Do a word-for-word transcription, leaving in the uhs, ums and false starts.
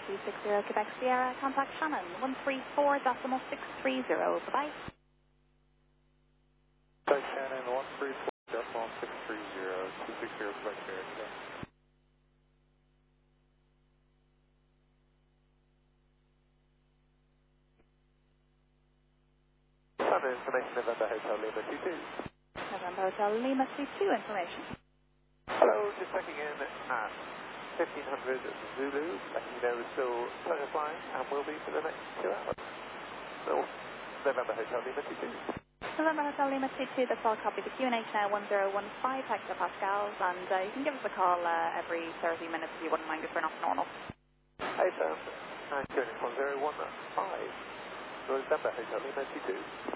two six zero Quebec Sierra, contact Shannon, one three four decimal six three zero. Bye-bye. Hi, Shannon, one three four decimal six three zero, two six zero Quebec Sierra. Shannon, information November Hotel Lima two two. November Hotel Lima two two information. Hello, just checking in at fifteen hundred Zulu, letting you know we're still pleasure flying and will be for the next two hours. So, November Hotel Lima two two. November Hotel Lima two two, that's all copy. The Q N H now one zero one five hectopascals, and uh, you can give us a call uh, every thirty minutes if you wouldn't mind, if we're not normal. Hey, Sam, nine two one zero one five, November Hotel Lima two two.